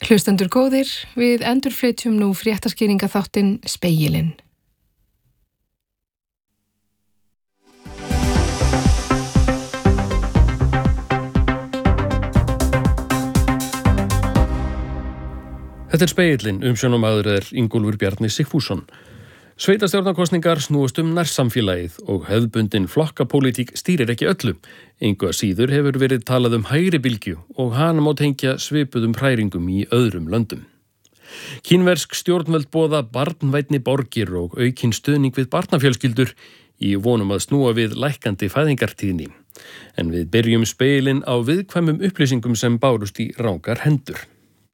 Hlustendur góðir, við endurflytjum nú fréttaskýringaþáttinn Spegilinn. Þetta Spegillinn, umsjónarmaður Ingólfur Bjarni Sigfússon. Sveitarstjórnarkosningar snúast nærsamfélagið og hefðbundin flokkapólitík stýrir ekki öllu. Engu að síður hefur verið talað hægri bylgju og hana má tengja svipuðum hræringum í öðrum löndum. Kínversk stjórnvöld boða barnvænni borgir og aukinn stuðning við barnafjölskyldur í vonum að snúa við lækkandi fæðingartíðni. En við byrjum Spegilinn á viðkvæmum upplýsingum sem bárust í rangar hendur.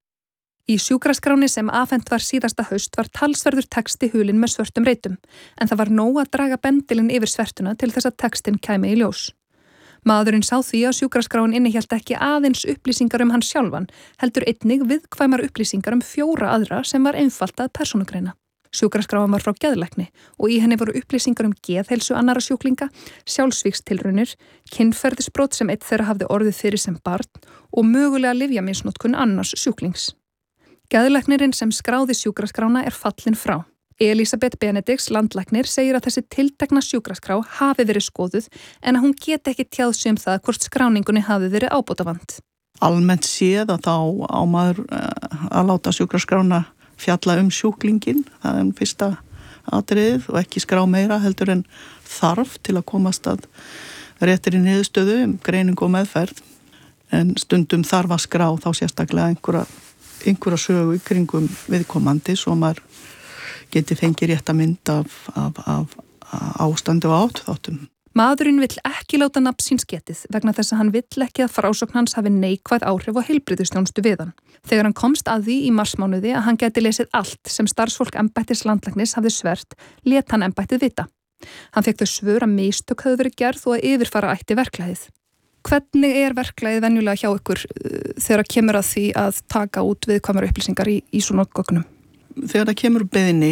Í sjúkraskráni sem afhent var síðasta haust var talsverður texti hulinn með svörtum reitum, en það var nóg að draga bendilinn yfir svertuna til þess að textinn kæmi í ljós. Maðurinn sá því að sjúkraskráin innihélt ekki aðeins upplýsingar hann sjálfan, heldur einnig viðkvæmar upplýsingar 4 aðra sem var einfalt að persónugreina. Sjúkraskráin var frá geðlækni og í henni voru upplýsingar geðheilsu annarra sjúklinga, sjálfsvígstilraunir, kynferðisbrot sem einn þeirra hafði orðið fyrir sem barn og mögulega lyfjamisnotkun annars sjúklings. Geðlæknirinn sem skráði sjúkraskrána fallin frá. Elísabet Benedikts, landlæknir, segir að þessi tiltekna sjúkraskrá hafi verið skoðuð en að hún geti ekki tjáð sig það hvort skráningunni hafi verið ábótavant. Almennt séð að þá á maður að láta sjúkraskrána fjalla sjúklingin, það fyrsta atriðið og ekki skrá meira heldur en þarf til að komast að réttir í niðurstöðu greiningu og meðferð. En stundum þarf að skrá þá sérstaklega einhverja sögu í kringum viðkomandi svo maður geti fengið rétta mynd af ástandi og átþáttum. Maðurinn vill ekki láta nafn síns getið vegna þess að hann vill ekki að frásögn hans hafi neikvæð áhrif á heilbrigðisþjónustu við hann. Þegar hann komst að því í marsmánuði að hann geti lesið allt sem starfsfólk embættis landlæknis hafði svert, lét hann embættið vita. Hann fékk þau svör að mistök höfðu verið gerð og að yfirfara ætti verklagið. Hvernig verklagið venjulega hjá ykkur þegar kemur að því að taka út viðkvæmar upplýsingar í svona gögnum? Þegar það kemur beiðni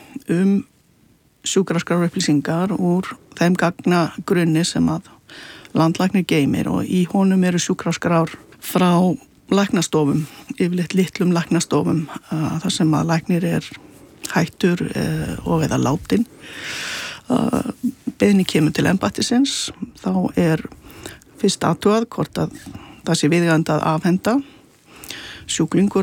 sjúkraskráar upplýsingar úr þeim gagnagrunni sem að landlæknir geymir og í honum sjúkraskrár frá læknastofum, yfirleitt litlum læknastofum, þar sem að læknir hættur og eða látinn. Beiðni kemur til embættisins, þá fyrst athugað hvort að það sé viðeigandi að afhenda. Sjúklingur